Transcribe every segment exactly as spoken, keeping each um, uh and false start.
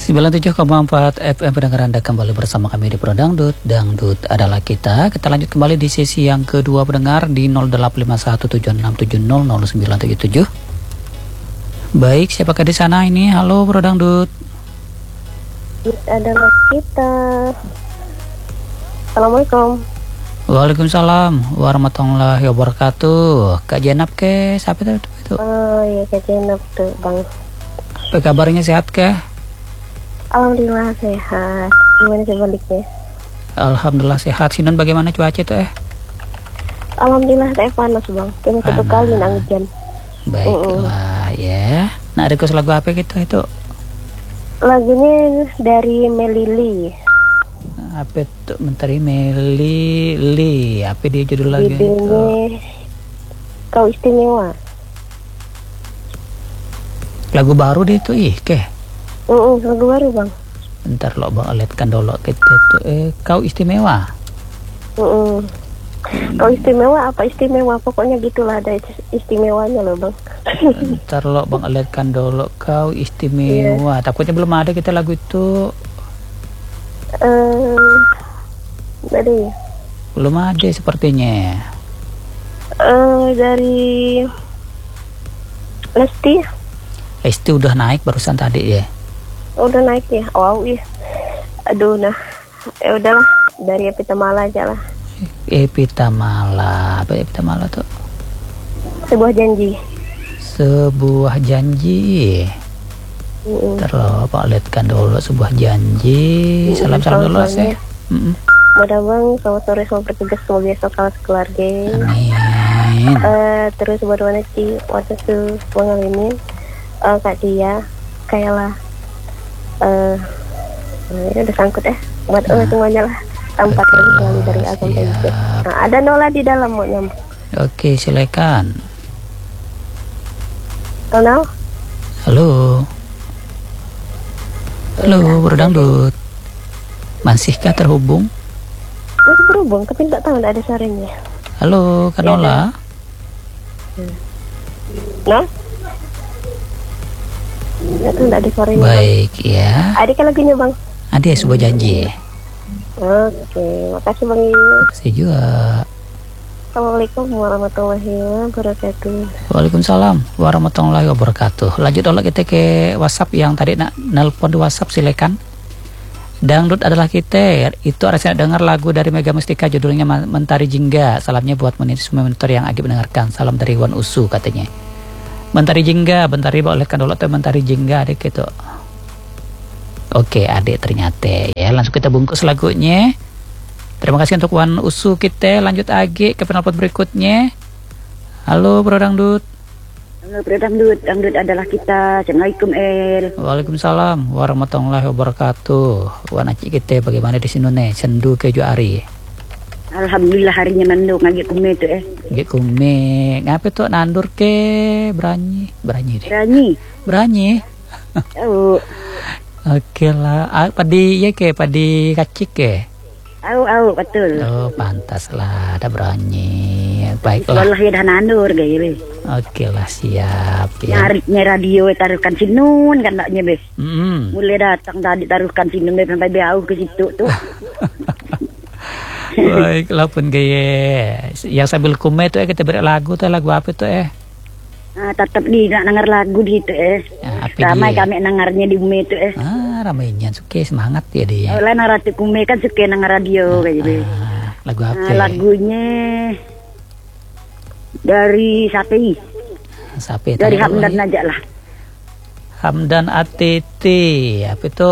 sembilan puluh tujuh koma empat F M pendengar Anda kembali bersama kami di Pro Dangdut. Dangdut adalah kita. Kita lanjut kembali di sesi yang kedua pendengar di nol delapan lima satu tujuh enam tujuh nol nol sembilan tujuh tujuh. Baik, siapakah di sana ini? Halo Pro Dangdut. Adalah kita. Assalamualaikum. Waalaikumsalam warahmatullahi wabarakatuh. Kak Jenab ke? Siapa itu? itu? Oh iya, Kak Jenab tuh Bang. Apa kabarnya, sehat ke? Alhamdulillah sehat. Gimana sebaliknya? Alhamdulillah sehat. Sinon bagaimana cuaca itu eh? Alhamdulillah teh panas Bang. Kayaknya satu kali nang hujan. Baiklah uh -uh. ya. Nah, request lagu apa gitu itu? Lagunya dari Melili. Apa itu? Menteri Melili. Apa dia judul lagu itu? Kau Istimewa. Lagu baru dia itu ih ke? Uh, uh, lagu baru Bang. Bentar lo Bang, lihatkan dulu kita tuh eh Kau Istimewa. Uh, uh. Kau istimewa apa istimewa, pokoknya gitulah, ada istimewanya loh Bang. Bentar lo Bang, lihatkan dulu Kau Istimewa. Yeah. Takutnya belum ada kita lagu itu. Eh, uh, dari belum ada sepertinya. Eh, uh, dari Lesti. Lesti udah naik barusan tadi ya. Udah naik ya. Wow, iya. Aduh, nah. Ya udahlah, dari Epita Mala aja lah. Epita Mala. Apa Epita Mala tuh? Sebuah janji. Sebuah janji. Mm-mm. Terus Pak lihatkan dulu sebuah janji. Salam-salam dulu sih. Mudah Bang, selamat sore, selamat bertugas, semoga besok kalah sekeluarga. Amin. Uh, terus buat mana sih waktu itu pengalamin uh, Kak Dia kayaklah uh, ini udah sangkut ya buat nah. uh, semuanya lah tempat lagi selalu dari Agam Penjit. Nah, ada Nola di dalam mau nyambung. Oke, silakan. Halo. Halo. Halo, Berdangdut. Masihkah terhubung? Masih terhubung, tapi tidak tahu, tidak ada suaranya. Halo, Kanola. Ya, no? Tidak ada suaranya. Baik, bang. Ya. Adik lagunya Bang. Ada sebuah janji. Oke, makasih Bang. Makasih juga. Assalamualaikum warahmatullahi wabarakatuh. Waalaikumsalam warahmatullahi wabarakatuh. Lanjut dulu kita ke WhatsApp yang tadi nak nelpon di WhatsApp, silakan. Dangdut adalah kita. Itu ada saya dengar lagu dari Mega Mustika judulnya Mentari Jingga. Salamnya buat monitor yang lagi mendengarkan. Salam dari Wan Usu katanya. Mentari Jingga, bentar riba olehkan dulu tuh Mentari Jingga adik gitu. Oke adik ternyata ya. Langsung kita bungkus lagunya. Terima kasih untuk Wan Usu kita. Lanjut lagi ke penelpon berikutnya. Halo Bro Dangdut. Halo Bro Dangdut, Dangdut adalah kita. Assalamualaikum El. Waalaikumsalam warahmatullahi wabarakatuh. Wan Aci kita bagaimana di sini nih? Sendu keju ari. Alhamdulillah harinya manduk ngagik kume tuh eh. Ngagik kume. Ngapa tuh nandur ke Branyi? Branyi deh. Branyi. Branyi. Oh. Oke lah. Ah, padi ya ke padi kacik ke. Au au betul. Oh pantas lah ada Branyi. Baiklah. Wallahi ya dah nandur gaya. Oke lah siap. Ya. Nyariknya radio taruhkan sinun kan naknya be. Mm. Mulai datang tadi taruhkan sinun be sampai bau ke situ tuh. Baiklah pun gaya. Yang sambil kume tuh eh kita beri lagu tuh lagu apa tuh eh? Ah tetap di nak denger lagu gitu eh. Ya, ramai dia? Kami dengarnya di kume tuh eh. Ah ramainya suka semangat ya dia. Oh, lah narati kume kan suka denger radio ah, kayak gitu. Ah, lagu apa? Ah, lagunya dari Sapi. Sapi. Dari Hamdan aja lah. Hamdan A T T apa itu?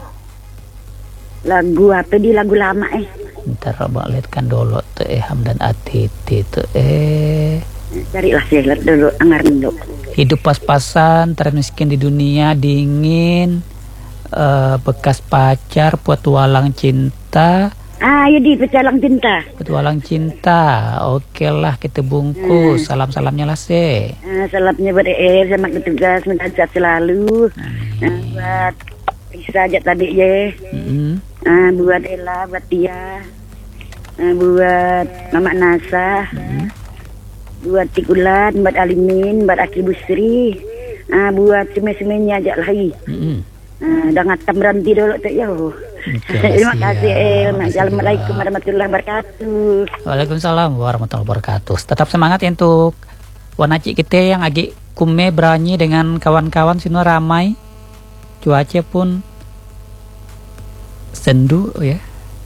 Lagu apa di lagu lama eh. Ntar abang lihatkan dulu tuh eh Hamdan A T T tuh eh. Carilah saya lihat dulu, dengar dulu. Hidup pas-pasan, termiskin di dunia, dingin, uh, bekas pacar, petualang cinta. Ah, ya di petualang cinta. Petualang cinta, oke lah kita bungkus. Hmm. Salam-salamnya lah se. Ah, salamnya buat E R sama petugas mendadak selalu. Ah, buat bisa aja tadi ya. Hmm. Ah, buat Ella, buat dia. Ah, buat Mama Nasa. Hmm. Buat Tikulan, buat Alimin, buat Aki Busri, ah, buat semen-semennya aja lagi. Mm-hmm. Uh, dah ngatam berhenti dulu tu yo. Terima kasih El. Assalamualaikum warahmatullahi wabarakatuh. Waalaikumsalam warahmatullahi wabarakatuh. Tetap semangat ya untuk wanaci kita yang agi kume beranyi dengan kawan-kawan sini ramai. Cuaca pun sendu ya.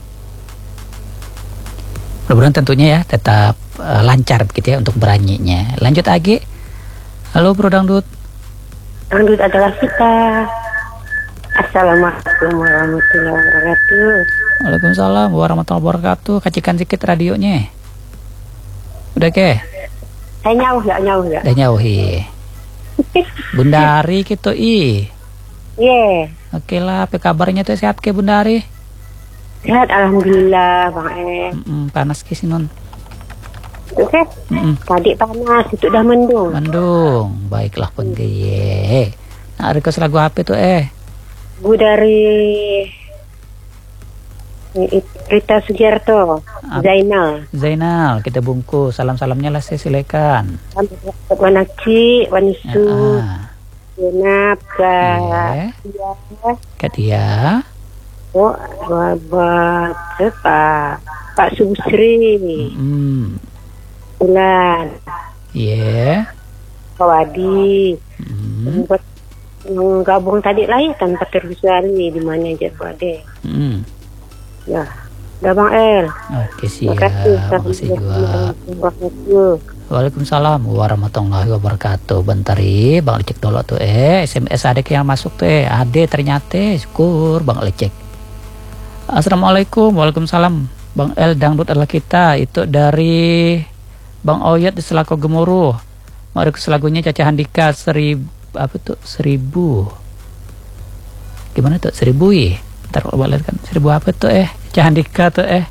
Mudah-mudahan tentunya ya tetap uh, lancar begitu ya untuk beranyinya. Lanjut Agi. Halo Bro Dangdut. Dangdut adalah kita. Assalamualaikum warahmatullahi wabarakatuh. Waalaikumsalam warahmatullahi wabarakatuh. Kacikan sedikit radionya. Udah ke? Saya nyauh ya, nyauh ya. Udah nyauh i. Bundari gitu i. Iya. Yeah. Oke lah, apa kabarnya tuh sehat ke Bundari? Sehat alhamdulillah Bang E. Mm-mm, panas ke sinon. Oke. Okay. Tadi panas, itu udah mendung. Mendung. Baiklah pun geye. Nah, request lagu apa tuh eh? Bu dari Rita Sugiarto, Zainal. Zainal, kita bungkus. Salam-salamnya lah saya silakan. Wanaci, Wanisu, Jenap, Kak Kak Tia. Oh, buat Pak Pak Subsri. Hmm. Bulan. Iya. Pak Wadi. Hmm. Buat yang gabung tadi lah ya tanpa terkecuali di mana aja Pak Ade. Hmm. Ya, udah Bang El. Oke siap. Terima kasih juga. Waalaikumsalam warahmatullahi wabarakatuh. Bentari Bang Lecek dulu tuh eh S M S adek yang masuk tuh eh ade ternyata syukur Bang Lecek. Assalamualaikum. Waalaikumsalam. Bang El Dangdut adalah kita. Itu dari Bang Oyet di Selako Gemuruh. Mau request lagunya Caca Handika seribu apa tuh seribu. Gimana tuh seribu ya? Ntar kalau balik kan seribu apa tuh eh Caca Handika tuh eh.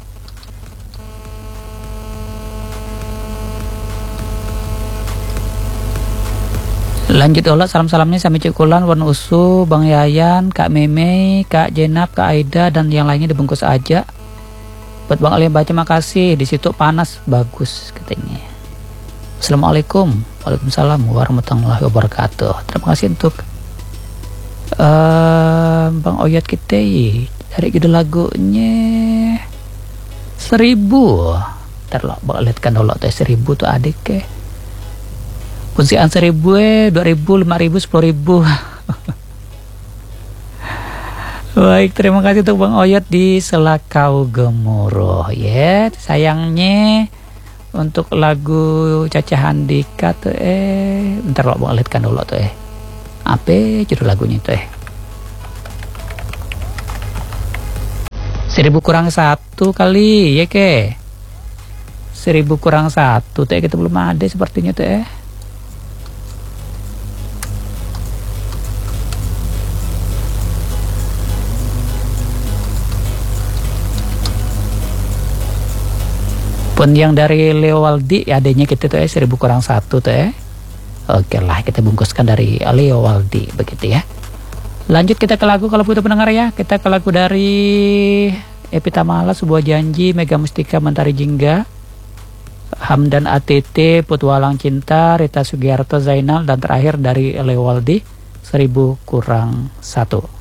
Lanjut olah salam-salamnya sampai Cikulan, Wan Usu, Bang Yayan, Kak Meme, Kak Jenap, Kak Aida dan yang lainnya dibungkus aja. Buat Bang Ali baca makasih. Di situ panas bagus katanya. Assalamualaikum. Waalaikumsalam warahmatullahi wabarakatuh. Terima kasih untuk uh, Bang Oyat kita dari ide lagunya seribu. Ntar lo Bang lihatkan dulu tuh seribu tuh adik ke. Kunsian seribu eh, dua ribu, lima ribu, sepuluh ribu. Baik, terima kasih untuk Bang Oyot di Selakau Gemuruh ya. Sayangnya untuk lagu Caca Handika tuh eh, bentar lo Bang lihatkan dulu tuh eh. Apa judul lagunya tuh eh? Seribu kurang satu kali ya ke. Seribu kurang satu tuh eh, kita belum ada sepertinya tuh eh. Pun yang dari Leo Waldi adanya kita tuh eh seribu kurang satu tuh eh. Oke lah kita bungkuskan dari Leo Waldi begitu ya. Lanjut kita ke lagu kalau butuh pendengar ya. Kita ke lagu dari Epita Mala Sebuah Janji, Mega Mustika Mentari Jingga, Hamdan A T T, Putwalang Cinta, Rita Sugiarto, Zainal dan terakhir dari Leo Waldi seribu kurang satu.